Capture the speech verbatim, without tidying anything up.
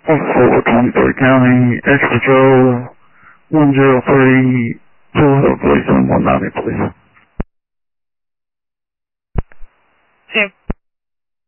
for twenty-third County, X Patrol one zero three, two hundred police and one ninety police.